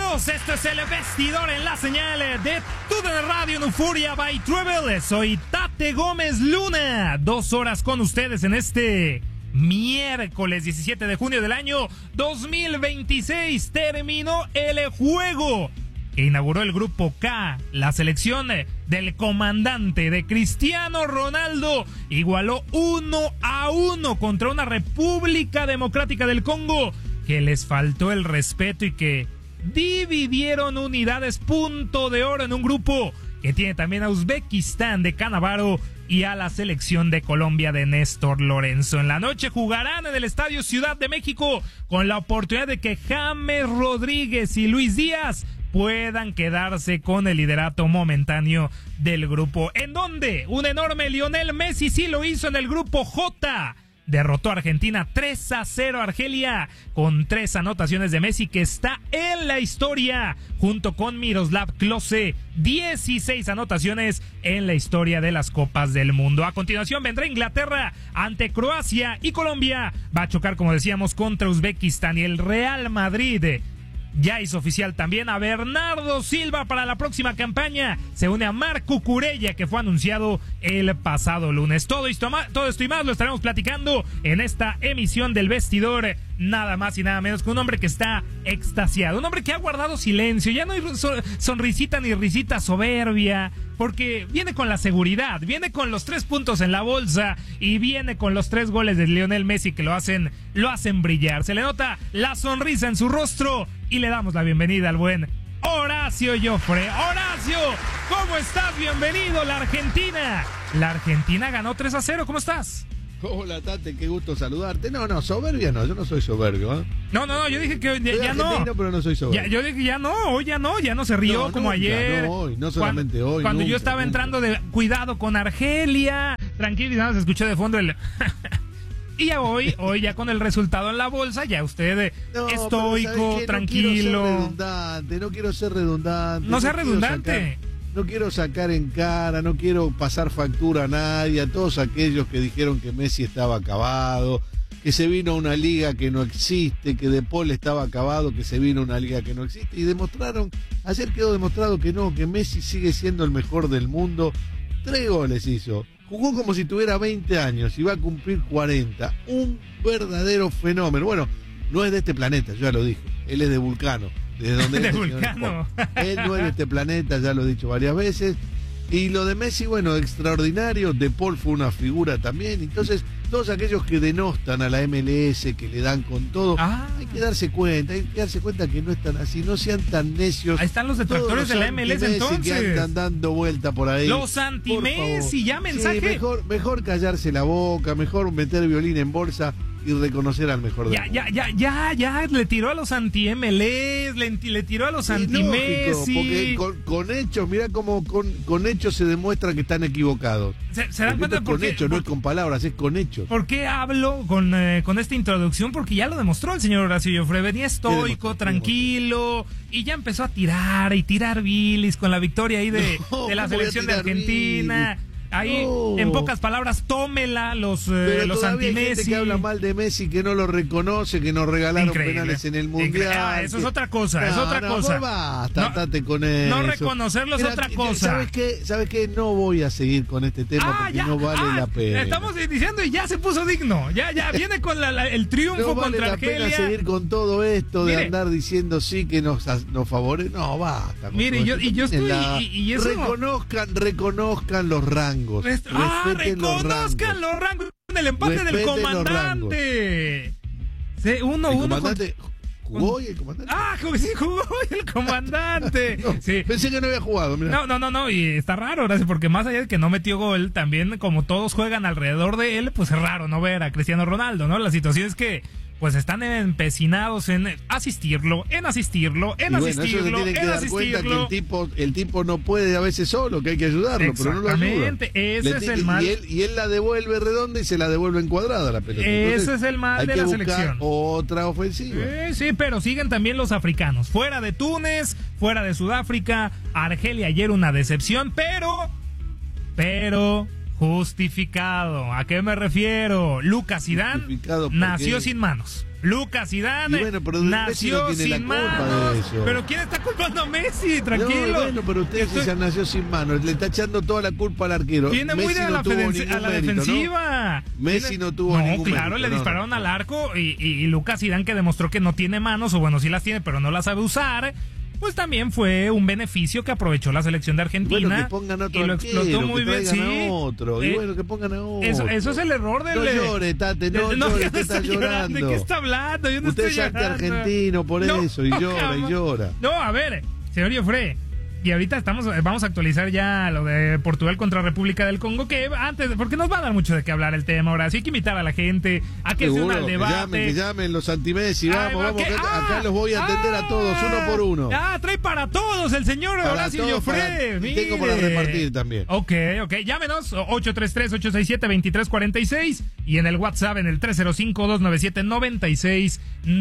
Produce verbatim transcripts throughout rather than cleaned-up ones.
Bienvenidos, esto es El Vestidor en la señal de TUDN Radio en Euforia by Travel. Soy Tate Gómez Luna, dos horas con ustedes en este miércoles diecisiete de junio del año dos mil veintiséis. Terminó el juego que inauguró el Grupo K. La selección del comandante de Cristiano Ronaldo igualó uno a uno contra una República Democrática del Congo que les faltó el respeto y que dividieron unidades. Punto de oro en un grupo que tiene también a Uzbekistán de Cannavaro y a la selección de Colombia de Néstor Lorenzo. En la noche jugarán en el Estadio Ciudad de México con la oportunidad de que James Rodríguez y Luis Díaz puedan quedarse con el liderato momentáneo del grupo. ¿En dónde? Un enorme Lionel Messi sí lo hizo en el grupo J. Derrotó a Argentina tres a cero a Argelia con tres anotaciones de Messi, que está en la historia junto con Miroslav Klose. dieciséis anotaciones en la historia de las Copas del Mundo. A continuación vendrá Inglaterra ante Croacia y Colombia va a chocar, como decíamos, contra Uzbekistán. Y el Real Madrid ya hizo oficial también a Bernardo Silva para la próxima campaña. Se une a Marc Cucurella, que fue anunciado el pasado lunes. Todo esto, todo esto y más lo estaremos platicando en esta emisión del Vestidor. Nada más y nada menos que un hombre que está extasiado, un hombre que ha guardado silencio. Ya no hay sonrisita ni risita soberbia, porque viene con la seguridad, viene con los tres puntos en la bolsa y viene con los tres goles de Lionel Messi que lo hacen, lo hacen brillar. Se le nota la sonrisa en su rostro y le damos la bienvenida al buen Horacio Joffre. Horacio, ¿cómo estás? Bienvenido. La Argentina. La Argentina ganó tres a cero. ¿Cómo estás? Hola, Tate, qué gusto saludarte. No, no, soberbia no, yo no soy soberbio, ¿eh? No, no, no, yo dije que ya, ya no. Pero no soy soberbio. Ya, yo dije ya no, hoy ya no, ya no se rió no, como nunca, ayer. No, hoy, no solamente cuando, hoy. Cuando nunca, yo estaba nunca. entrando de cuidado con Argelia, tranquilo, y nada, se escuchó de fondo el... Y ya hoy, hoy ya con el resultado en la bolsa, ya usted no, estoico, tranquilo. No quiero ser redundante, no quiero ser redundante. No sea no redundante. Sacar, no quiero sacar en cara, no quiero pasar factura a nadie, a todos aquellos que dijeron que Messi estaba acabado, que se vino a una liga que no existe, que De Paul estaba acabado, que se vino a una liga que no existe, y demostraron, ayer quedó demostrado que no, que Messi sigue siendo el mejor del mundo. Tres goles hizo. Jugó como si tuviera veinte años y va a cumplir cuarenta. Un verdadero fenómeno. Bueno, no es de este planeta, yo ya lo dije. Él es de Vulcano. Desde donde de es Vulcano. Él no es de este planeta, ya lo he dicho varias veces. Y lo de Messi, bueno, extraordinario. De Paul fue una figura también. Entonces, todos aquellos que denostan a la M L S, que le dan con todo, ah. hay que darse cuenta, hay que darse cuenta que no están así, no sean tan necios. Ahí están los detractores de la M L S entonces. Que andan dando vuelta por ahí. Los anti-Messi, ya mensaje. Sí, mejor, mejor callarse la boca, mejor meter violín en bolsa y reconocer al mejor de ya, ya, ya, ya, ya, le tiró a los anti-M L S, le, le tiró a los anti-Messi. Porque con, con hechos, mirá cómo con, con hechos se demuestra que están equivocados. ¿Se, se dan cuenta es por con qué? hechos, no es con palabras, es con hechos. ¿Por qué hablo con, eh, con esta introducción? Porque ya lo demostró el señor Horacio Joffre. Venía estoico, tranquilo, y ya empezó a tirar y tirar bilis con la victoria ahí de, no, de la selección de Argentina. Bilis? Ahí, no. En pocas palabras, tómela los, eh, los anti-Messi. Hay gente que habla mal de Messi, que no lo reconoce, que nos regalaron Increíble. penales en el Mundial. Ah, eso que... es otra cosa, no, es otra no, cosa. Basta, no, con eso. No reconocerlo es Mira, otra cosa. ¿Sabes qué? ¿Sabes qué? No voy a seguir con este tema ah, porque ya, no vale ah, la pena. Estamos diciendo y ya se puso digno. Ya, ya, viene con la, la, el triunfo no vale contra la Argelia. Pena seguir con todo esto de Mire, andar diciendo sí que nos, nos favorece. No, basta. Mire, yo, y yo estoy... La... Y, y eso reconozcan, reconozcan los rangos. Rest... Ah, reconozcan los rangos en el empate Respeten del comandante. Sí, uno, el uno. Comandante con... ¿Jugó hoy el comandante? Ah, sí, jugó hoy el comandante. no, sí. Pensé que no había jugado. Mirá. No, no, no, no. Y está raro, gracias, porque más allá de que no metió gol, también como todos juegan alrededor de él, pues es raro no ver a Cristiano Ronaldo, ¿no? La situación es que pues están empecinados en asistirlo, en asistirlo, en y bueno, asistirlo, eso se tiene que en dar asistirlo. Cuenta que el tipo, el tipo no puede a veces solo, que hay que ayudarlo, pero no lo ayuda. Exactamente, ese Le es el mal. Y él, y él la devuelve redonda y se la devuelve en cuadrada la pelota. Ese Entonces, es el mal hay de que la buscar selección. Otra ofensiva. Sí, sí, pero siguen también los africanos. Fuera de Túnez, fuera de Sudáfrica, Argelia ayer una decepción, pero, pero... Justificado. ¿A qué me refiero? Lucas Zidane nació sin manos. Lucas Zidane bueno, nació no sin manos. Pero ¿quién está culpando a Messi? Tranquilo. No, bueno, pero usted Estoy... se nació sin manos. Le está echando toda la culpa al arquero. Viene muy de no la, feden... a la mérito, defensiva. ¿no? Messi Viene... no tuvo no, ningún claro, mérito, le no, dispararon no, al arco y, y, y Lucas Zidane, que demostró que no tiene manos, o bueno, sí las tiene, pero no las sabe usar. Pues también fue un beneficio que aprovechó la selección de Argentina. Bueno, que pongan otro y lo explotó arquero, muy que bien. Sí. A otro. Eh, y bueno, que pongan a otro. Eso, eso es el error del. No llore, Tate, no, de, no llore, usted está llorando. ¿De qué está hablando? Yo no usted estoy es llorando. argentino por no, eso, y llora, no, y llora. No, a ver, señor Jofre. Y ahorita estamos, vamos a actualizar ya lo de Portugal contra República del Congo, que antes, porque nos va a dar mucho de qué hablar el tema ahora, sí hay que invitar a la gente a que se una al debate. Que llamen, que llamen los anti-Messi, vamos, Ay, vamos, que, acá, ah, acá los voy a atender ah, a todos, uno por uno. Ah, trae para todos el señor para Horacio Jofre. Tengo para repartir también. Ok, ok, llámenos, ocho tres tres, ocho seis siete, dos tres cuatro seis y en el WhatsApp en el tres cero cinco, dos nueve siete, nueve seis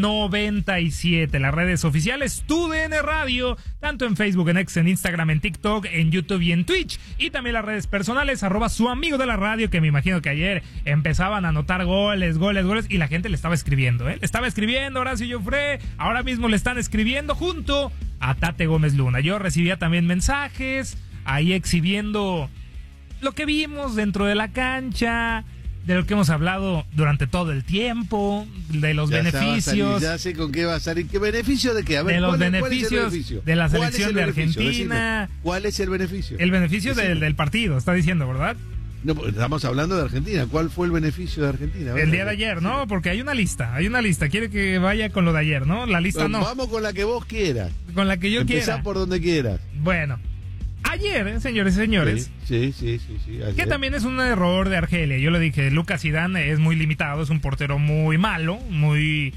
nueve siete. Las redes oficiales T U D N Radio, tanto en Facebook, en X, en Instagram, en TikTok, en YouTube y en Twitch, y también las redes personales, arroba su amigo de la radio, que me imagino que ayer empezaban a anotar goles, goles, goles, y la gente le estaba escribiendo, ¿eh? Le estaba escribiendo Horacio Jofre, ahora mismo le están escribiendo junto a Tate Gómez Luna. Yo recibía también mensajes, ahí exhibiendo lo que vimos dentro de la cancha, de lo que hemos hablado durante todo el tiempo, de los ya beneficios. Ya sé con qué va a salir. ¿Qué beneficio de qué? A ver, de los ¿cuál, beneficios ¿cuál es el beneficio? de la selección de Argentina. Decime, ¿cuál es el beneficio? El beneficio del, del partido, está diciendo, ¿verdad? No, estamos hablando de Argentina. ¿Cuál fue el beneficio de Argentina? El día de ayer, ¿no? Porque hay una lista, hay una lista. Quiere que vaya con lo de ayer, ¿no? La lista bueno, no. Vamos con la que vos quieras. Con la que yo Empezá quiera. Empezá por donde quieras. Bueno. Ayer, señores y señores, sí, sí, sí, sí, sí, que también es un error de Argelia. Yo le dije, Lucas Zidane es muy limitado, es un portero muy malo, muy,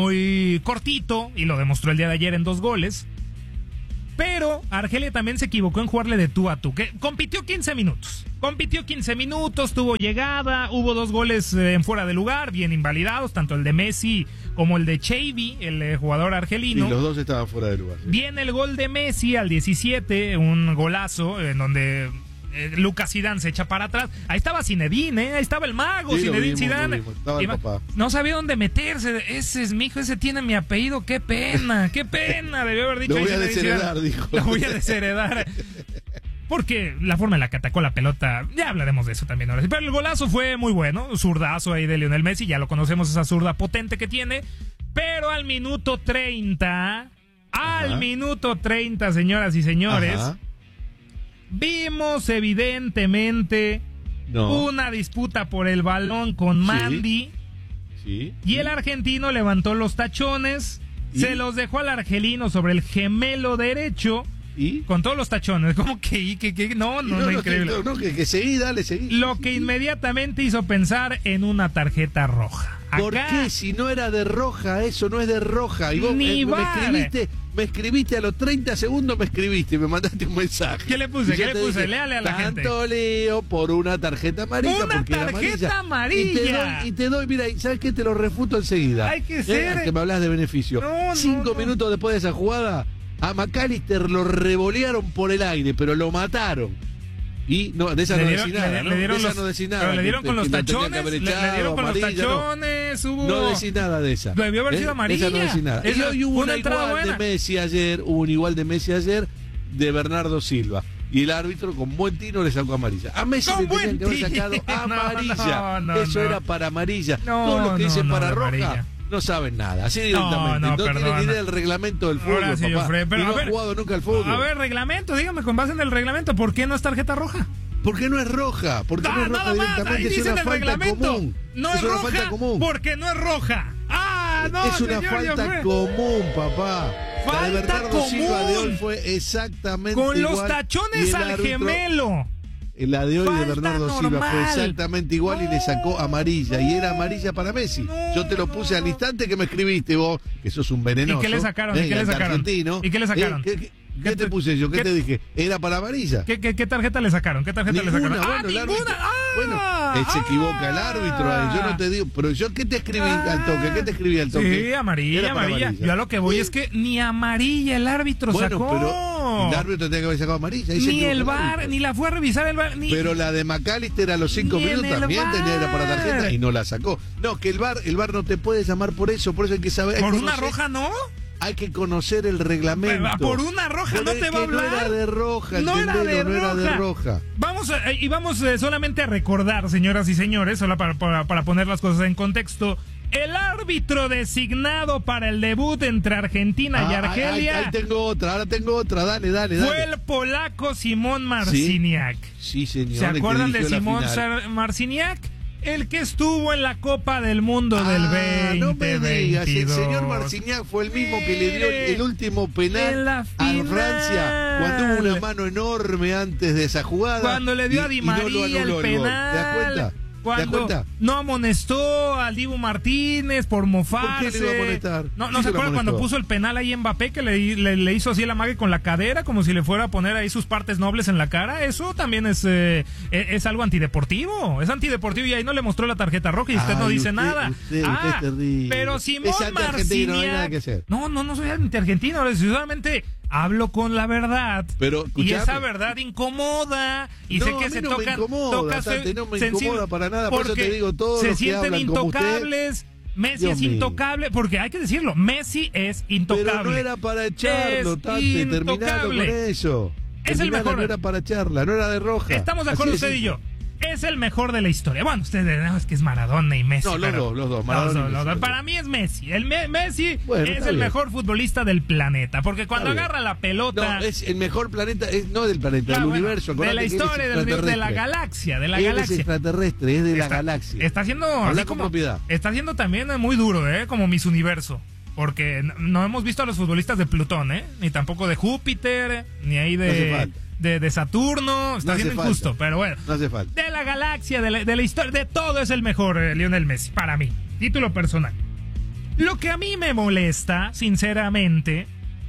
muy cortito, y lo demostró el día de ayer en dos goles. Pero Argelia también se equivocó en jugarle de tú a tú, que compitió quince minutos. Compitió quince minutos, tuvo llegada, hubo dos goles eh, en fuera de lugar, bien invalidados, tanto el de Messi como el de Xavi, el eh, jugador argelino. Sí, los dos estaban fuera de lugar. Sí. Viene el gol de Messi al diecisiete, un golazo en donde eh, Lucas Zidane se echa para atrás. Ahí estaba Zinedine, ¿eh? Ahí estaba el mago, sí, Zinedine vimos, Zidane. Estaba el papá. No sabía dónde meterse. Ese es mi hijo, ese tiene mi apellido. Qué pena, qué pena. Debió haber dicho. Lo voy a desheredar, dijo. Lo voy a desheredar. Porque la forma en la que atacó la pelota, ya hablaremos de eso también ahora sí. Pero el golazo fue muy bueno, zurdazo ahí de Lionel Messi, ya lo conocemos, esa zurda potente que tiene. Pero al minuto treinta, Ajá. al minuto treinta, señoras y señores, Ajá. vimos evidentemente no. una disputa por el balón con Mandy. Sí. Sí. Y el argentino levantó los tachones, ¿Y? se los dejó al argelino sobre el gemelo derecho. ¿Y? Con todos los tachones, como que, que, que no, no, no, no, increíble. No, no, que, que seguí, dale, seguí. Lo que inmediatamente hizo pensar en una tarjeta roja. Acá, ¿por qué? Si no era de roja, eso no es de roja. Y vos ni eh, me escribiste, me escribiste a los treinta segundos, me escribiste, me mandaste un mensaje. ¿Qué le puse? ¿Qué le puse? Dije, léale a la tanto gente. Tanto lío por una tarjeta amarilla. Una porque tarjeta era amarilla. amarilla. Y te, doy, y te doy, mira, ¿sabes qué? Te lo refuto enseguida. Hay que ser. Eh, que me hablas de beneficio. No, Cinco no, no. minutos después de esa jugada, a McAllister lo revolearon por el aire, pero lo mataron. Y no, de esa le no dieron, decís nada, le, ¿no? Le dieron de esa los, no decís nada. Pero le dieron que, con los tachones, echado, le, le dieron con amarilla, los tachones, no. hubo... No decís nada de esa. Debió haber sido amarilla. Esa no decís nada. Esa, y hoy hubo una, una igual buena. de Messi ayer, hubo un igual de Messi ayer, de Bernardo Silva. Y el árbitro con buen tino le sacó amarilla. A Messi le tenían que haber sacado amarilla. No, no, Eso no. era para amarilla. No, Todos los que no, dicen no, para roja amarilla. no saben nada. Así directamente. No, no, no tienen perdona. ni idea del reglamento del fútbol, Ahora sí, papá. Jofre, pero y no a ver, ha jugado nunca al fútbol. A ver, reglamento, dígame con base en el reglamento, ¿por qué no es tarjeta roja? ¿Por qué no es roja? Porque ah, no es roja directamente, es una falta reglamento. común. No es, es una roja falta común. Porque no es roja. Ah, no, es una señor, falta común, papá. Falta la de Bernardo común. Silva de hoy fue exactamente con igual. Con los tachones al árbitro, gemelo. La de hoy falta de Bernardo normal. Silva fue exactamente igual no, y le sacó amarilla. Y era amarilla para Messi. No, Yo te lo puse no, al instante que me escribiste vos, que sos un venenoso. ¿Y qué le sacaron? Eh, ¿Y qué le sacaron? Argentino. ¿Y qué le sacaron? Eh, ¿qué, qué, ¿Qué te puse yo? ¿Qué, ¿Qué te dije? Era para amarilla. ¿Qué, qué, qué tarjeta le sacaron? ¿Qué tarjeta ninguna, le sacaron? Bueno, ¡Ah, el ninguna! árbitro, ¡Ah! Bueno, él se equivoca el árbitro ahí. Yo no te digo, pero yo ¿qué te escribí ah, al toque? ¿Qué te escribí al toque? Sí, amarilla, amarilla. amarilla. Yo a lo que voy sí. es que ni amarilla el árbitro bueno, sacó. Pero no. El árbitro tenía que haber sacado amarilla. Ahí Ni se el V A R, ni la fue a revisar el V A R. Ni... Pero la de McAllister a los cinco Ni en minutos el también V A R. tenía era para tarjeta y no la sacó. No, que el V A R, el V A R no te puede llamar por eso, por eso hay que saber. ¿Por que una conocer, roja no? Hay que conocer el reglamento. Por una roja Pero no te va a hablar. No era de roja, no era de, no era de roja. Vamos a, y vamos eh, solamente a recordar, señoras y señores, solo para, para, para poner las cosas en contexto. El árbitro designado para el debut entre Argentina ah, y Argelia. Ahí, ahí tengo otra, ahora tengo otra, dale, dale, dale. Fue el polaco Simón Marciniak. Sí, sí señor. ¿Se acuerdan de Simón Marciniak? El que estuvo en la Copa del Mundo ah, del veinte no me digas, el señor Marciniak fue el mismo que le dio el último penal a Francia cuando hubo una mano enorme antes de esa jugada. Cuando le dio y, a Di María el, el penal. ¿Te das cuenta? Cuando no amonestó al Dibu Martínez por mofarse. ¿Por qué le iba a amonestar? No, no se acuerdan cuando puso el penal ahí Mbappé que le, le, le hizo así el amague con la cadera como si le fuera a poner ahí sus partes nobles en la cara. Eso también es eh, es algo antideportivo. Es antideportivo y ahí no le mostró la tarjeta roja y usted Ay, no dice usted, nada. Usted, ah, usted es pero Simón Marciniak. No, no, no soy anti-argentino. Solamente hablo con la verdad. Pero, y esa verdad incomoda. Y no, sé que a mí se no tocan. Me incomoda, toca Tante, no me incomoda para nada. Por eso te digo todo. Se lo sienten que intocables. Messi Dios es mío. intocable, porque hay que decirlo, Messi es intocable. Pero no era para echarlo, Tante, terminalo con eso. Es el mejor. No era para echarla, no era de roja. Estamos de acuerdo usted y yo. Es el mejor de la historia. Bueno, usted no, es que es Maradona y Messi. No, los pero, dos, los dos. Maradona los, y los, Messi, para mí es Messi. El me, Messi bueno, es el bien. mejor futbolista del planeta. Porque cuando está agarra bien. la pelota. No, es el mejor planeta, es, no del planeta, claro, del bueno, universo. De la historia, del, de la galaxia. De la Él galaxia. es extraterrestre, es de está, la galaxia. Está haciendo. Habla así con como, propiedad. Está haciendo también muy duro, ¿eh? Como Miss Universo. Porque no hemos visto a los futbolistas de Plutón, ¿eh? Ni tampoco de Júpiter, ni ahí de. No De, de Saturno, está no siendo injusto, falta. pero bueno. No hace falta. De la galaxia, de la, de la historia, de todo es el mejor, eh, Lionel Messi, para mí. Título personal. Lo que a mí me molesta, sinceramente,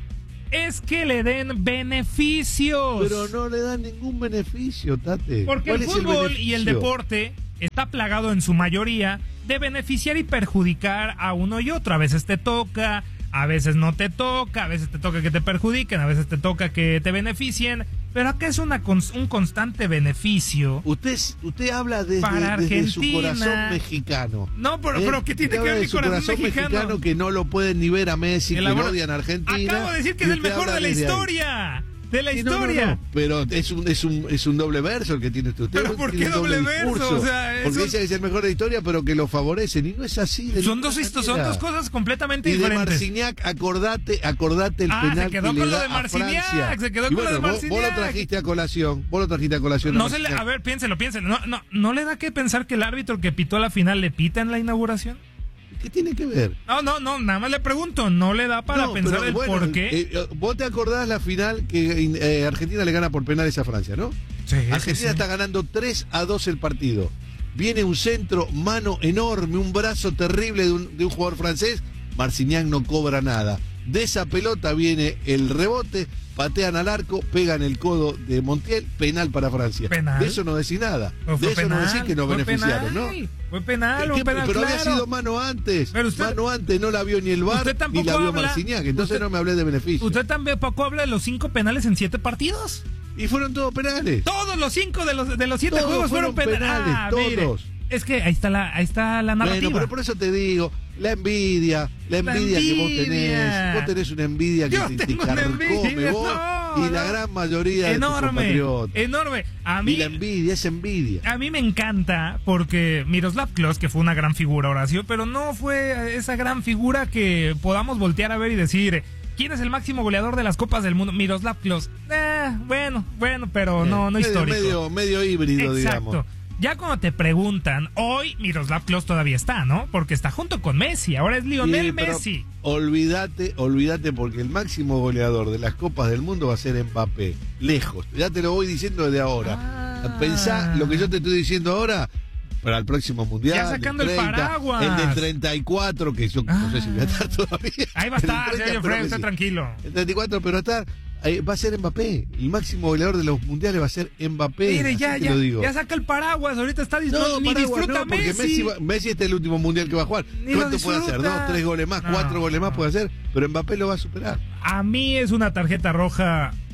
es que le den beneficios. Pero no le dan ningún beneficio, Tate. Porque el fútbol el y el deporte está plagado en su mayoría de beneficiar y perjudicar a uno y otro. A veces te toca, a veces no te toca, a veces te toca que te perjudiquen, a veces te toca que te beneficien, pero acá es una un constante beneficio. Usted usted habla desde, para desde su corazón mexicano. No, pero, ¿Eh? pero ¿qué tiene que ver mi corazón, corazón mexicano? mexicano? Que no lo pueden ni ver a Messi, que lo odian a Argentina. Acabo de decir que es el mejor de la historia. Ahí. De la sí, historia. No, no, no, pero es un, es, un, es un doble verso el que tiene usted. ¿Pero por qué doble, doble verso? O sea, porque dice que es el mejor de la historia, pero que lo favorecen. Y no es así. De son, dos, son dos cosas completamente y diferentes. Y de Marciniak, acordate, acordate el ah, penal se quedó que con le lo da de Marciniak, a Francia. Se quedó y con bueno, lo de Marciniak. Vos, vos lo trajiste a colación. Vos lo trajiste a colación. No a, se le, a ver, piénselo, piénselo. No, no, ¿No le da que pensar que el árbitro que pitó la final le pita en la inauguración? ¿Qué tiene que ver? No, no, no, nada más le pregunto, no le da para no, pensar pero, el bueno, por qué. Eh, vos te acordás la final que eh, Argentina le gana por penales a Francia, ¿no? Sí, Argentina sí, sí. está ganando tres a dos el partido. Viene un centro, mano enorme, un brazo terrible de un, de un jugador francés. Marciniak no cobra nada. De esa pelota viene el rebote, patean al arco, pegan el codo de Montiel, penal para Francia. ¿Penal? De eso no decís nada. De eso penal, no decís que nos beneficiaron, penal, ¿no? Fue penal, ¿Qué, un penal pero claro. había sido mano antes. Pero usted, mano antes no la vio ni el V A R ni la vio habla, Marciniak. Entonces usted, no me hablé de beneficio. Usted tampoco habla de los cinco penales en siete partidos. Y fueron todos penales. Todos los cinco de los, de los siete todos juegos fueron, fueron penales. penales ah, todos. Mire, es que ahí está la, ahí está la narrativa. Bueno, pero por eso te digo, la envidia, la envidia, la envidia. que vos tenés. Vos tenés una envidia que Yo te, te carcome vos no, y la no. gran mayoría enorme, de tus compatriotas. Enorme. A mí, y la envidia, es envidia. A mí me encanta porque Miroslav Klose, que fue una gran figura, Horacio, pero no fue esa gran figura que podamos voltear a ver y decir... ¿Quién es el máximo goleador de las Copas del Mundo? Miroslav Klose. Eh, bueno, bueno, pero no, no medio, histórico. Medio, medio híbrido, Exacto. digamos. Ya cuando te preguntan, hoy Miroslav Klose todavía está, ¿no? Porque está junto con Messi, ahora es Lionel sí, Messi. Olvídate, olvídate porque el máximo goleador de las Copas del Mundo va a ser Mbappé, lejos. Ya te lo voy diciendo desde ahora. Ah. Pensá lo que yo te estoy diciendo ahora para el próximo mundial. Ya sacando el, treinta, el paraguas. El del treinta y cuatro, que yo ah. no sé si voy a estar todavía. Ahí va a estar, señor Fred, está tranquilo. El treinta y cuatro, pero estar... va a ser Mbappé. El máximo goleador de los mundiales va a ser Mbappé. Mire, ya, ya, lo digo. ya saca el paraguas. Ahorita está disfrutando. No, ni paraguas, disfruta no, porque Messi. Messi, va, Messi este es el último mundial que va a jugar. Ni ¿Cuánto puede hacer? ¿Dos, tres goles más? No, ¿Cuatro goles más puede hacer? Pero Mbappé lo va a superar. A mí es una tarjeta roja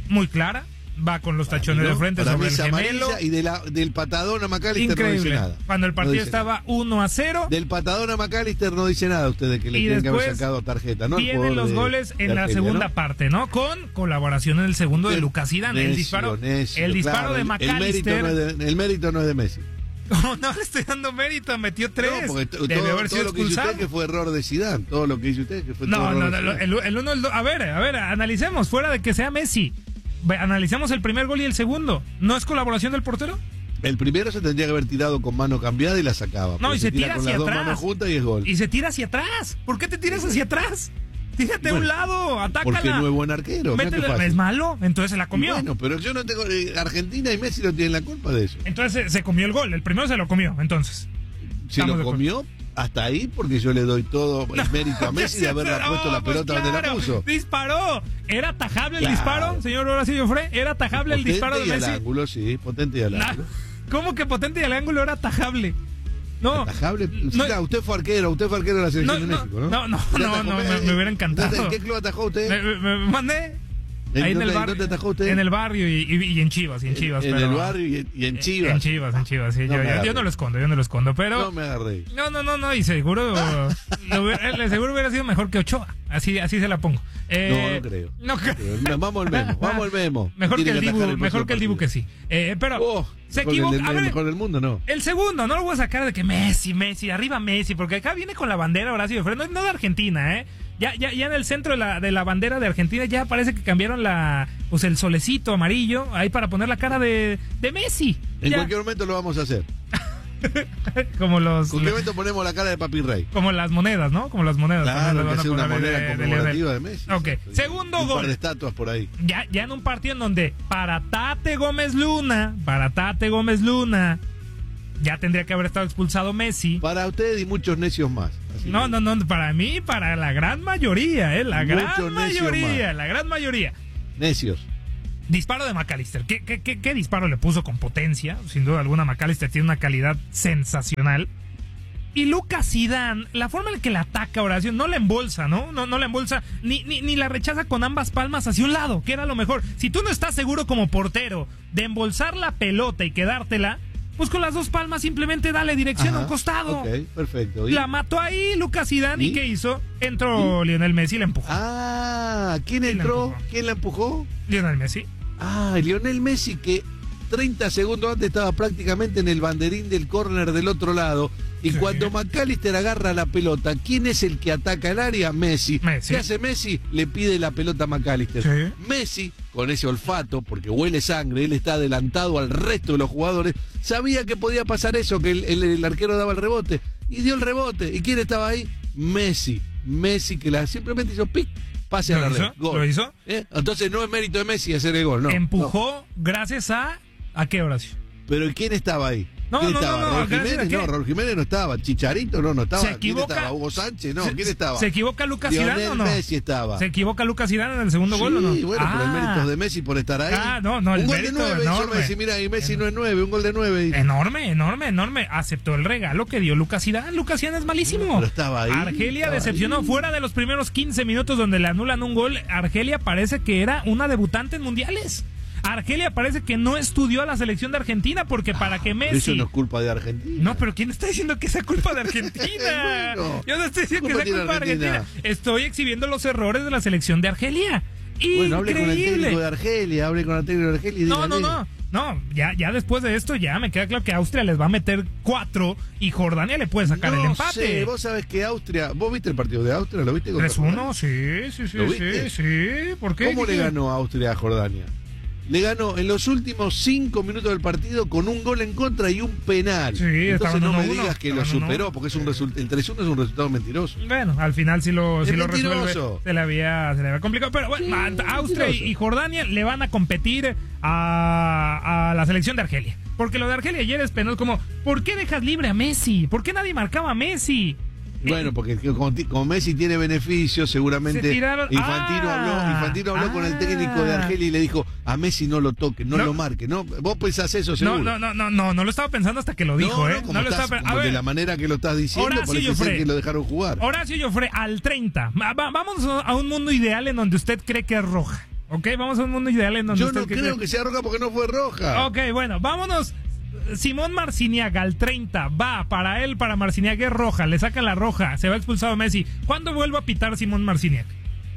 muy clara. Va con los tachones ¿no? de frente Para sobre mí el es gemelo. amarilla, y de la, del patadón a McAllister Increíble. no dice nada. Cuando el partido no estaba nada. uno a cero. Del patadón a McAllister no dice nada ustedes que le Y tienen que haber después sacado tarjeta, ¿no? Tienen los de, goles en de la Argelia, segunda ¿no? parte, ¿no? Con colaboración en el segundo de Necio, Lucas Zidane. El disparo, necio, el disparo claro, de el- McAllister. El mérito, no es de, el mérito no es de Messi. No, no le estoy dando mérito, metió tres. No, porque t- Debió todo, haber todo sido lo que dice expulsado. usted que fue error de Zidane. Todo lo que dice usted que fue todo No, error no, de no, Zidane. el, el uno, el dos. A ver, a ver, analicemos, fuera de que sea Messi. Ve, analicemos el primer gol y el segundo. ¿No es colaboración del portero? El primero se tendría que haber tirado con mano cambiada y la sacaba. No, pero y se tira con hacia las dos atrás. manos juntas y es gol. Y se tira hacia atrás. ¿Por qué te tiras hacia atrás? Tírate a un Bueno, lado, atácala. Porque no es buen arquero. Mira qué Métele- fácil. es malo, entonces se la Y comió. Bueno, pero yo no tengo. eh, Argentina y Messi no tienen la culpa de eso. Entonces se, se comió el gol. El primero se lo comió, entonces. Se Estamos lo de comió hasta ahí porque yo le doy todo el mérito a Messi de haberla No, puesto la pues pelota donde la claro, puso. Disparó. ¿Era atajable el Claro. disparo, señor Horacio Joffre? ¿Era atajable el Potente disparo de y al Messi? ángulo, sí, potente y al Nah, ángulo. ¿Cómo que potente y al ángulo era atajable? No. Atajable. No, Sí, claro, usted fue arquero, usted fue arquero de la selección No, de no, México, ¿no? no, no, ¿Usted no, atajó? no, Eh, me- me hubiera encantado. ¿En qué club atajó usted? Me, me- me mandé. ¿En Ahí en dónde- el barrio. dónde atajó usted? En el barrio y, y- y en Chivas, y en Chivas. En, en pero- el barrio y en, y en Chivas. En Chivas, en Chivas, sí. No yo, me yo- yo agarre. no lo escondo, yo no lo escondo, pero... No me agarré. No, no, no, no, y seguro, lo hubiera, le- seguro hubiera sido mejor que Ochoa. Así, así se la pongo. Eh, No, no creo. No creo. No, vamos al memo, vamos al memo. Mejor que Tiene el atajar Dibu, el mejor próximo que el Dibu que partido. sí. Eh, pero Oh, se mejor que el equivoca. del- A ver, mejor del mundo, no. el segundo, no lo voy a sacar de que Messi, Messi, arriba Messi, porque acá viene con la bandera Horacio Joffre, no, no de Argentina, ¿eh? Ya, ya, ya en el centro de la, de la bandera de Argentina ya parece que cambiaron la, pues el solecito amarillo ahí para poner la cara de, de Messi. En Ya, cualquier momento lo vamos a hacer. como los, En cualquier momento ponemos la cara de Papi Rey. como las monedas, ¿no? Como las monedas. Claro, también que le van a hacer una poner moneda de- de conmemorativa de Lionel. Messi. Ok, Sí. segundo Un gol. par de estatuas por ahí. Ya, ya en un partido en donde para Tate Gómez Luna, para Tate Gómez Luna, ya tendría que haber estado expulsado Messi. Para usted y muchos necios más. Así No, que- no, no, para mí, para la gran mayoría, ¿eh? La Mucho gran necio mayoría, más. la gran mayoría. Necios. Disparo de McAllister. ¿Qué, qué, qué, qué disparo le puso con potencia? Sin duda alguna, McAllister tiene una calidad sensacional. Y Lucas Zidane, la forma en que la ataca Horacio, no la embolsa, ¿no? No, no la embolsa, ni, ni, ni la rechaza con ambas palmas hacia un lado, que era lo mejor. Si tú no estás seguro como portero de embolsar la pelota y quedártela, pues con las dos palmas simplemente dale dirección Ajá, a un costado. Ok, perfecto. ¿Y? La mató ahí Lucas Zidane. ¿Y, ¿Y? qué hizo? Entró Lionel Messi y la empujó. Ah, ¿quién ¿Quién la entró? empujó? ¿Quién la empujó? Lionel Messi. Ah, Lionel Messi, que treinta segundos antes estaba prácticamente en el banderín del córner del otro lado. Y Sí. cuando McAllister agarra la pelota, ¿quién es el que ataca el área? Messi. Messi. ¿Qué hace Messi? Le pide la pelota a McAllister. Sí. Messi, con ese olfato, porque huele sangre, él está adelantado al resto de los jugadores, sabía que podía pasar eso, que el, el- el arquero daba el rebote. Y dio el rebote. ¿Y quién estaba ahí? Messi. Messi, que la simplemente hizo pic, pase a ¿Lo la red. hizo? Gol. ¿Lo hizo? ¿Eh? Entonces no es mérito de Messi hacer el gol, no. Empujó gracias a... ¿A qué, Horacio? Pero ¿quién estaba ahí? No, ¿Quién no, estaba? no, no, ¿Raúl gracias a Jiménez? qué. No, Raúl Jiménez no estaba. Chicharito no, no estaba. Se ¿Quién equivoca. estaba? ¿Hugo Sánchez? No, Se- ¿quién estaba? ¿Se equivoca Lucas Zidane Lionel o no? Messi estaba. ¿Se equivoca Lucas Zidane en el segundo Sí, gol o no? bueno, pero el Ah, mérito es de Messi por estar ahí. Ah, no, no, el un gol de mérito nueve, enorme. yo Messi, mira, y Messi no es nueve, un gol de nueve. Enorme, enorme, enorme. Aceptó el regalo que dio Lucas Zidane. Lucas Zidane es malísimo. Pero estaba ahí, Argelia estaba decepcionó. ahí. Fuera de los primeros quince minutos donde le anulan un gol, Argelia parece que era una debutante en mundiales. Argelia parece que no estudió a la selección de Argentina porque para que Messi... Eso no es culpa de Argentina. No, pero ¿quién está diciendo que sea culpa de Argentina? Bueno, Yo no estoy diciendo que ¿cómo sea tiene culpa de Argentina? Argentina. Estoy exhibiendo los errores de la selección de Argelia. Bueno, hable con el técnico de Increíble. Argelia, hable con el técnico de Argelia y No, no, dígale. no. No, ya, ya después de esto ya me queda claro que Austria les va a meter cuatro y Jordania le puede sacar no el empate. sé, vos sabés que Austria, ¿vos viste el partido de Austria? ¿Lo viste? contra tres uno, Jordania? sí, sí, sí, ¿Lo sí, viste? sí. ¿Por qué? ¿Cómo ¿Qué- le qué? ganó Austria a Jordania? Le ganó en los últimos cinco minutos del partido con un gol en contra y un penal. Sí, Entonces estaban no uno me a uno, digas que lo estaban uno a superó, uno. porque es un result- el tres uno es un resultado mentiroso. Bueno, al final sí lo, Es sí lo mentiroso. resuelve. Se le había, se le había complicado. Pero bueno, Sí, ma- Austria y, mentiroso. y Jordania le van a competir a, a la selección de Argelia. Porque lo de Argelia ayer es penoso. Como, ¿por qué dejas libre a Messi? ¿Por qué nadie marcaba a Messi? Bueno, porque como, ti- como Messi tiene beneficios, seguramente Se tiraron- Infantino Ah, habló, Infantino habló con el técnico de ah. Argelia y le dijo, a Messi no lo toque, no, No. lo marque, no, vos pensás eso seguro. No, no, no, no, no, no lo estaba pensando hasta que lo dijo, no, ¿eh? no, como No lo estás- estaba pe- como A de ver, la manera que lo estás diciendo, Horacio parece Joffre. ser que lo dejaron jugar. Horacio Joffre al treinta. Va- va- Vamos a un mundo ideal en donde usted cree que es roja. Ok, vamos a un mundo ideal en donde Yo usted no que creo sea- que sea roja porque no fue roja. Ok, bueno, vámonos. Simón Marciniak al treinta, va, para él, para Marciniak es roja, le saca la roja, se va expulsado Messi. ¿Cuándo vuelve a pitar Simón Marciniak?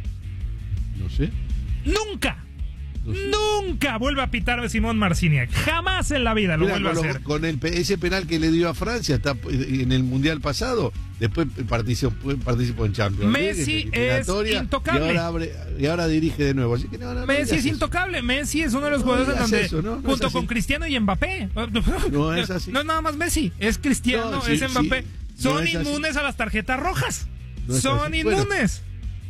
No sé. ¡Nunca! No sé. Nunca vuelve a pitar Simón Marciniak. Jamás en la vida lo Mira, vuelve a con, lo- hacer. con el, pe- ese penal que le dio a Francia está en el Mundial pasado, después participó, participó en Champions League, Messi en eliminatoria, es intocable. Y ahora, abre- y ahora dirige de nuevo. Así que no, no, no Messi digas es eso. intocable. Messi es uno de los No jugadores en digas donde, eso, no, no es junto así. con Cristiano y Mbappé. No es así. No es nada más Messi, es Cristiano, No, sí, es Mbappé. sí, no Son es así. inmunes a las tarjetas rojas. No es Son así. Bueno. inmunes.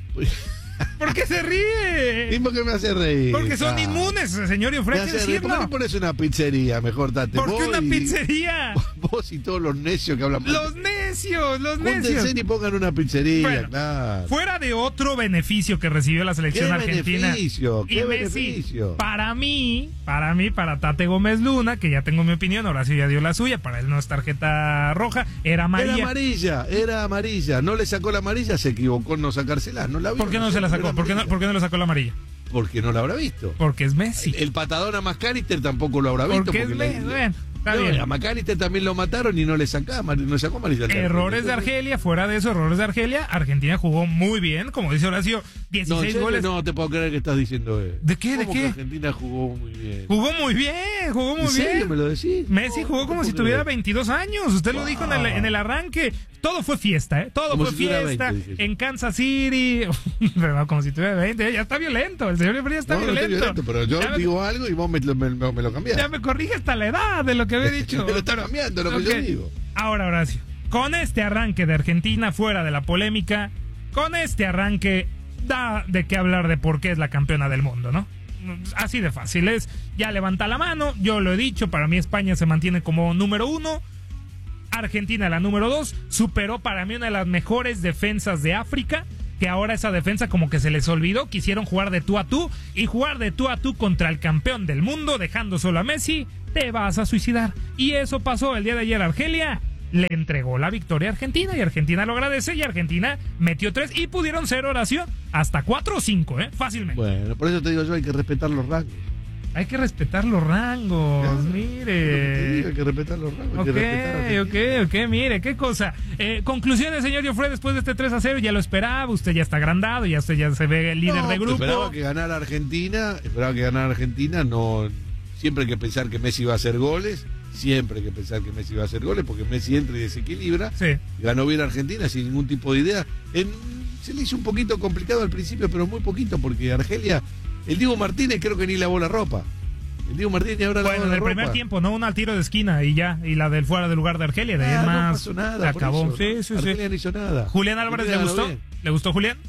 ¿Por qué se ríe? ¿Y por qué me hace reír? Porque son Ah, inmunes, señor me Iofre, hay que hace reír. ¿Por qué decirlo. no pones una pizzería mejor, Tate? ¿Por qué Vos una y- pizzería? Vos y todos los necios que hablan mal. Los necios, los Júntense necios. y pongan una pizzería, Bueno, claro. Fuera de otro beneficio que recibió la selección ¿Qué argentina. beneficio? Y ¿Qué Messi, beneficio? para mí, para mí, para Tate Gómez Luna, que ya tengo mi opinión, Horacio ya dio la suya, para él no es tarjeta roja, era amarilla. Era amarilla, era amarilla. No le sacó la amarilla, se equivocó en no sacársela. No la vio, ¿Por qué no se la era sacó? ¿Por qué no, amarilla. por qué no le sacó la amarilla? Porque no la habrá visto. Porque es Messi. El patadón a McAllister tampoco lo habrá visto. Porque es le- Messi. Bueno, está No, bien. a McAllister también lo mataron y no le sacó, no sacó amarilla. Errores de Argelia, fuera de eso, errores de Argelia. Argentina jugó muy bien, como dice Horacio, No, en dieciséis serio, goles. no te puedo creer que estás diciendo eso. ¿De qué? ¿De ¿Cómo qué? que Argentina jugó muy bien. Jugó muy bien, jugó muy ¿En serio bien. me lo decís? Messi No, jugó no como te si puedo tuviera creer. veintidós años. Usted lo Wow. dijo en el, en el arranque. Todo fue fiesta, ¿eh? Todo Como fue si tuviera fiesta. veinte, dije yo. En Kansas City. Pero como si tuviera veinte. Ya está violento. El señor Efraín ya está No, no estoy violento. violento, pero yo ya me, digo algo y vos me, lo- me, me- me lo cambiás. ya me corrige hasta la edad de lo que había dicho. Me lo está cambiando lo que yo Ok. digo. Ahora, Horacio, con este arranque de Argentina fuera de la polémica, con este arranque da de qué hablar de por qué es la campeona del mundo, ¿no? Así de fácil es, ya levanta la mano, yo lo he dicho, para mí España se mantiene como número uno, Argentina la número dos, superó para mí una de las mejores defensas de África, que ahora esa defensa como que se les olvidó, quisieron jugar de tú a tú, y jugar de tú a tú contra el campeón del mundo, dejando solo a Messi, te vas a suicidar. Y eso pasó el día de ayer. Argelia le entregó la victoria a Argentina, y Argentina lo agradece, y Argentina metió tres, y pudieron ser, Horacio, hasta cuatro o cinco, ¿eh? Fácilmente. Bueno, por eso te digo yo, hay que respetar los rangos. Hay que respetar los rangos, Claro, mire. Hay que respetar los rangos. hay Ok, que respetar a Argentina. ok, ok, mire, qué cosa. Eh, conclusiones, señor Joffre, después de este tres a cero, ya lo esperaba, usted ya está agrandado, ya usted ya se ve el líder No, de grupo. Esperaba que ganara Argentina, esperaba que ganara Argentina, no, siempre hay que pensar que Messi va a hacer goles, siempre hay que pensar que Messi va a hacer goles, porque Messi entra y desequilibra, Sí. ganó bien Argentina sin ningún tipo de idea. En- se le hizo un poquito complicado al principio, pero muy poquito, porque Argelia, el Diego Martínez creo que ni lavó la ropa. El Diego Martínez ahora Bueno, lavó en la el ropa. primer tiempo, ¿no? Una al tiro de esquina y ya, y la del fuera del lugar de Argelia, de ahí Ah, en no más. pasó nada, por acabó. eso, Sí, ¿no? sí, Argelia sí. no hizo nada. Julián Álvarez, ¿le Argelia ganó gustó? bien. ¿Le gustó Julián?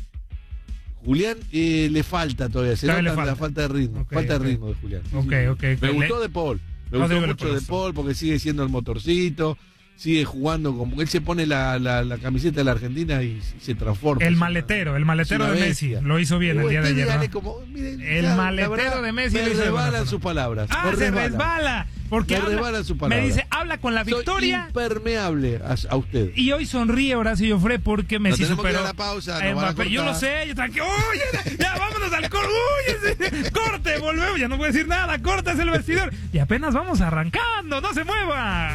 Julián eh, le falta todavía, se Todavía nota le la falta. falta de ritmo, Ok, falta ok. de ritmo de Julián. Sí, Ok, sí. ok, Me ok. gustó Le- de Paul, me Rodrigo gustó Le mucho Paul. de Paul porque sigue siendo el motorcito, sigue jugando como él se pone la, la, la camiseta de la Argentina y se transforma. El Es maletero, el una- maletero es de una Messi, bestia. lo hizo bien Y el día de usted ayer, dígale ¿no? como, miren, El ya, la maletero verdad, de Messi me lo hizo de buena resbalan forma. sus palabras. Ah, me se resbalan. resbala. Porque Me habla- resbalan sus me palabras. dice, habla con la victoria. Soy impermeable a, a usted. Y hoy sonríe Horacio Joffre porque Messi tenemos que ir superó a la pausa, a nos van a Mbappé. Yo cortar. lo sé, yo tranquilo. ¡Uy! Ya, ya, vámonos al corte. ¡Uy! ese- ¡Corte! Volvemos. Ya no puedo decir nada. Corta es el vestidor. Y apenas vamos arrancando. ¡No se mueva!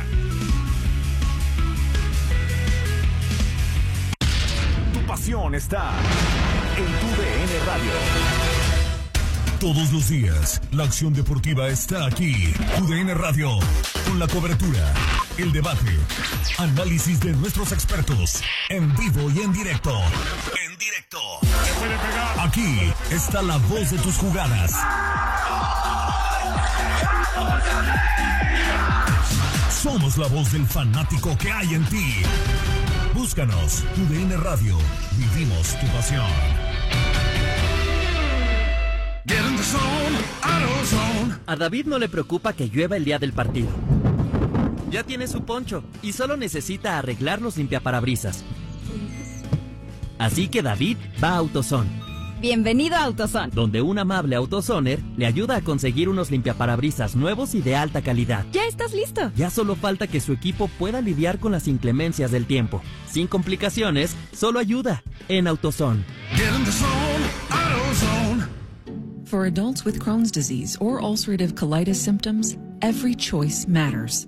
Tu pasión está en tu D N Radio. Todos los días, la acción deportiva está aquí. U D N Radio, con la cobertura, el debate, análisis de nuestros expertos, en vivo y en directo. En directo. Aquí está la voz de tus jugadas. Somos la voz del fanático que hay en ti. Búscanos, U D N Radio. Vivimos tu pasión. A David no le preocupa que llueva el día del partido. Ya tiene su poncho y solo necesita arreglar los limpiaparabrisas. Así que David va a AutoZone, Bienvenido a AutoZone. donde un amable AutoZoner le ayuda a conseguir unos limpiaparabrisas nuevos y de alta calidad. ¿Ya estás listo? Ya solo falta que su equipo pueda lidiar con las inclemencias del tiempo. Sin complicaciones, solo ayuda en AutoZone. For adults with Crohn's disease or ulcerative colitis symptoms, every choice matters.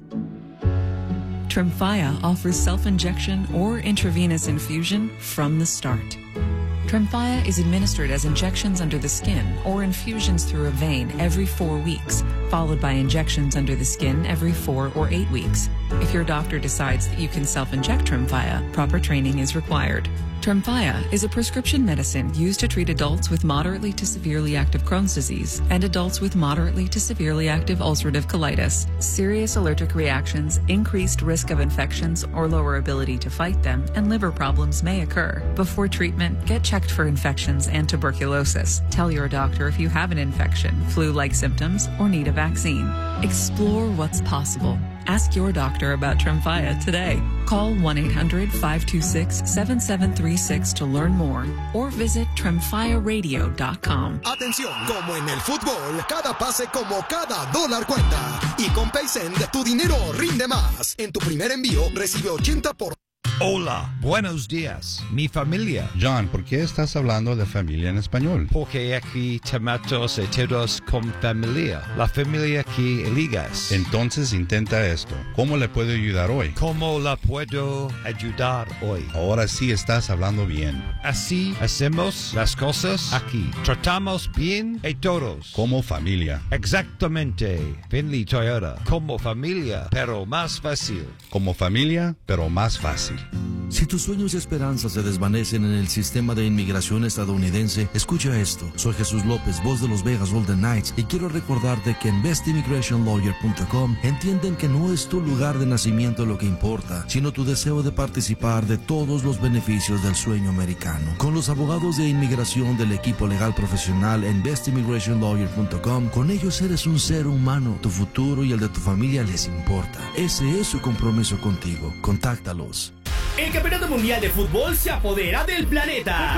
Tremfya offers self-injection or intravenous infusion from the start. Tremfya is administered as injections under the skin or infusions through a vein every four weeks, followed by injections under the skin every four or eight weeks. If your doctor decides that you can self-inject Tremfya, proper training is required. Tremfya is a prescription medicine used to treat adults with moderately to severely active Crohn's disease and adults with moderately to severely active ulcerative colitis. Serious allergic reactions, increased risk of infections or lower ability to fight them, and liver problems may occur. Before treatment, get checked for infections and tuberculosis. Tell your doctor if you have an infection, flu-like symptoms, or need a vaccine. Explore what's possible. Ask your doctor about Tremfya today. Call one eight hundred, five two six, seven seven three six to learn more or visit tremfya radio dot com. Atención, como en el fútbol, cada pase como cada dólar cuenta. Y con Paysend, tu dinero rinde más. En tu primer envío, recibe ochenta por ciento. Hola, buenos días, mi familia. John, ¿por qué estás hablando de familia en español? Porque aquí tomamos todos con familia. La familia que eligas. Entonces intenta esto. ¿Cómo le puedo ayudar hoy? ¿Cómo la puedo ayudar hoy? Ahora sí estás hablando bien. Así hacemos las cosas aquí. Tratamos bien a todos. Como familia. Exactamente. Finley Toyota. Como familia, pero más fácil. Como familia, pero más fácil. Si tus sueños y esperanzas se desvanecen en el sistema de inmigración estadounidense, escucha esto. Soy Jesús López, voz de los Vegas Golden Knights, y quiero recordarte que en best immigration lawyer punto com entienden que no es tu lugar de nacimiento lo que importa, sino tu deseo de participar de todos los beneficios del sueño americano. Con los abogados de inmigración del equipo legal profesional en best immigration lawyer punto com, con ellos eres un ser humano. Tu futuro y el de tu familia les importa. Ese es su compromiso contigo. Contáctalos. El Campeonato Mundial de Fútbol se apodera del planeta.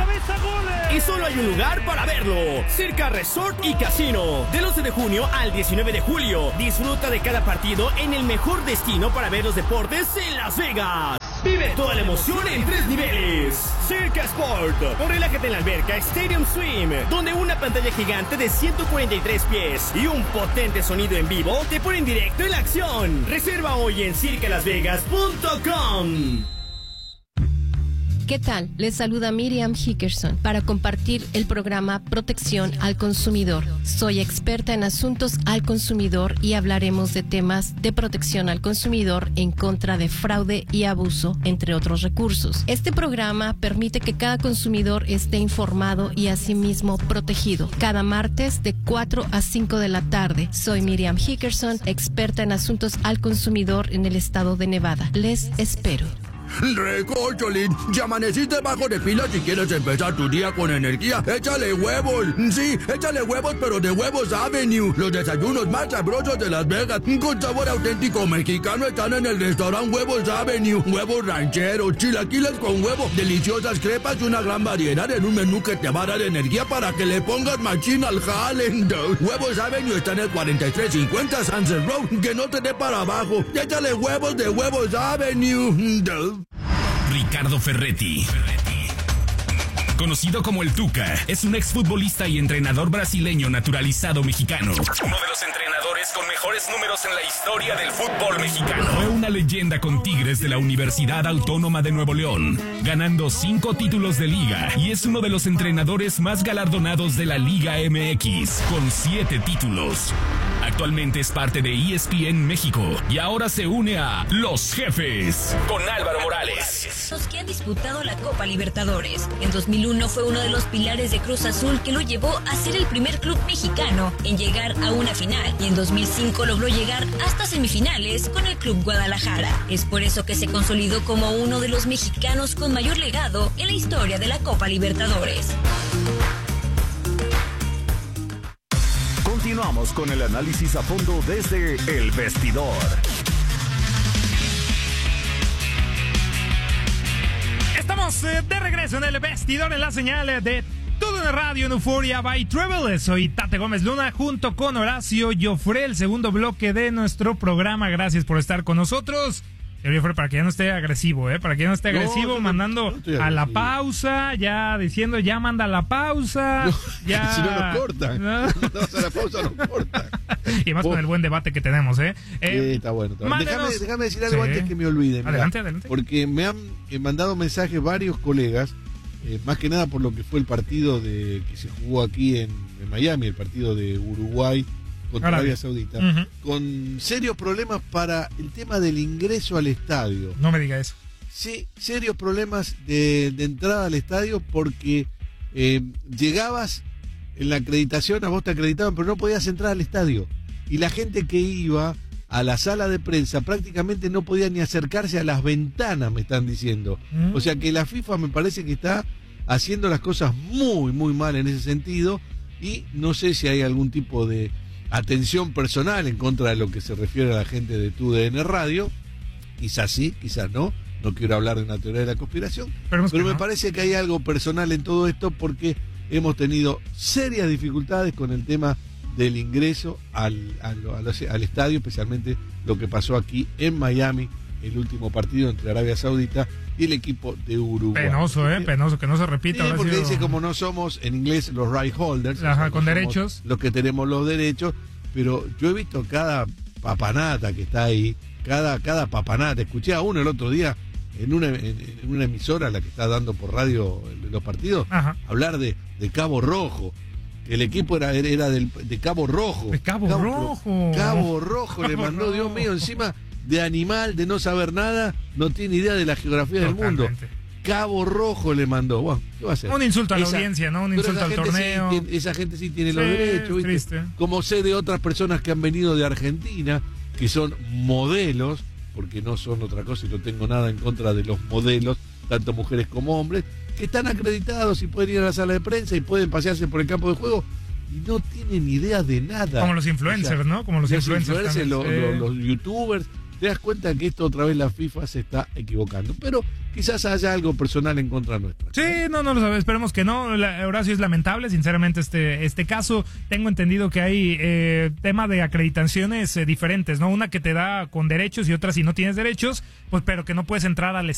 Y solo hay un lugar para verlo. Circa Resort y Casino. Del once de junio al diecinueve de julio. Disfruta de cada partido en el mejor destino para ver los deportes en Las Vegas. Vive toda la emoción en tres niveles. Circa Sport. O relájate en la alberca Stadium Swim, donde una pantalla gigante de ciento cuarenta y tres pies y un potente sonido en vivo te ponen directo en la acción. Reserva hoy en circa las vegas punto com. ¿Qué tal? Les saluda Miriam Hickerson para compartir el programa Protección al Consumidor. Soy experta en asuntos al consumidor y hablaremos de temas de protección al consumidor en contra de fraude y abuso, entre otros recursos. Este programa permite que cada consumidor esté informado y asimismo protegido. Cada martes de cuatro a cinco de la tarde. Soy Miriam Hickerson, experta en asuntos al consumidor en el estado de Nevada. Les espero. Recocholín, ya amaneciste bajo de pilas y quieres empezar tu día con energía. Échale huevos. Sí, échale huevos, pero de Huevos Avenue. Los desayunos más sabrosos de Las Vegas, con sabor auténtico mexicano, están en el restaurante Huevos Avenue. Huevos rancheros, chilaquiles con huevo, deliciosas crepas y una gran variedad en un menú que te va a dar energía para que le pongas machín al jale. Huevos Avenue está en el cuarenta y tres cincuenta Sunset Road. Que no te dé para abajo. Échale huevos de Huevos Avenue. Ricardo Ferretti, conocido como el Tuca, es un exfutbolista y entrenador brasileño naturalizado mexicano. Uno de los entrenadores con mejores números en la historia del fútbol mexicano. Fue una leyenda con Tigres de la Universidad Autónoma de Nuevo León, ganando cinco títulos de liga, y es uno de los entrenadores más galardonados de la Liga M X, con siete títulos. Actualmente es parte de E S P N México y ahora se une a Los Jefes con Álvaro Morales. Los que han disputado la Copa Libertadores. En dos mil uno fue uno de los pilares de Cruz Azul que lo llevó a ser el primer club mexicano en llegar a una final, y en dos mil cinco logró llegar hasta semifinales con el Club Guadalajara. Es por eso que se consolidó como uno de los mexicanos con mayor legado en la historia de la Copa Libertadores. Continuamos con el análisis a fondo desde El Vestidor. Estamos eh, de regreso en El Vestidor, en la señal de Todo en Radio en Euphoria by Travel. Soy Tate Gómez Luna junto con Horacio Joffre, el segundo bloque de nuestro programa. Gracias por estar con nosotros. Fuera, para que ya no esté agresivo, ¿eh? Para que ya no esté No, agresivo, no, mandando no estoy a la agresivo. pausa, ya diciendo, ya manda a la pausa. No, ya... si no nos cortan. ¿No? Mandamos a la pausa, nos cortan. Y más Vos- con el buen debate que tenemos, ¿eh? eh Sí, está bueno. Está bueno. mándenos- Déjame, déjame decir algo Sí. antes que me olvide. mirá. Adelante, adelante. Porque me han eh, mandado mensajes varios colegas, eh, más que nada por lo que fue el partido de que se jugó aquí en, en Miami, el partido de Uruguay contra Arabia. Arabia Saudita, Ujú. con serios problemas para el tema del ingreso al estadio. No me diga eso. Sí, serios problemas de, de entrada al estadio porque eh, llegabas en la acreditación, a vos te acreditaban, pero no podías entrar al estadio. Y la gente que iba a la sala de prensa prácticamente no podía ni acercarse a las ventanas, me están diciendo. Mm. O sea que la FIFA me parece que está haciendo las cosas muy, muy mal en ese sentido y no sé si hay algún tipo de atención personal en contra de lo que se refiere a la gente de Tu D N Radio. Quizás sí, quizás no. No quiero hablar de una teoría de la conspiración. Esperemos Pero que me no. parece que hay algo personal en todo esto porque hemos tenido serias dificultades con el tema del ingreso al, al, al, al estadio, especialmente lo que pasó aquí en Miami, el último partido entre Arabia Saudita y el equipo de Uruguay. Penoso, ¿eh? Penoso, que no se repita. Sí, habrá porque sido- dice como no somos en inglés los right holders, Ajá, o sea, no con somos derechos. los que tenemos los derechos, pero yo he visto cada papanata que está ahí, cada cada papanata. Escuché a uno el otro día en una, en, en una emisora, la que está dando por radio los partidos, Ajá. hablar de, de Cabo Rojo. El equipo era, era del, de Cabo Rojo. De Cabo Rojo. Cabo Rojo le Cabo mandó, Dios Rojo. mío, encima de animal, de no saber nada, no tiene idea de la geografía del mundo. Totalmente. Cabo Rojo le mandó. Bueno, ¿qué va a hacer? Un insulto a la Esa- audiencia, ¿no? Un pero insulto esa al gente sí torneo. tiene- esa gente sí tiene los Sí, derechos, ¿viste? triste. Como sé de otras personas que han venido de Argentina, que son modelos, porque no son otra cosa y no tengo nada en contra de los modelos, tanto mujeres como hombres, que están acreditados y pueden ir a la sala de prensa y pueden pasearse por el campo de juego y no tienen idea de nada. Como los influencers, O sea, ¿no? Como los influencers también, lo- sí. lo- los youtubers. Te das cuenta que esto otra vez la FIFA se está equivocando. Pero quizás haya algo personal en contra nuestra. Sí, no, no lo sabemos, esperemos que no. La- Horacio, es lamentable, sinceramente, este, este caso. Tengo entendido que hay eh, tema de acreditaciones eh, diferentes, ¿no? Una que te da con derechos y otra si no tienes derechos, pues pero que no puedes entrar al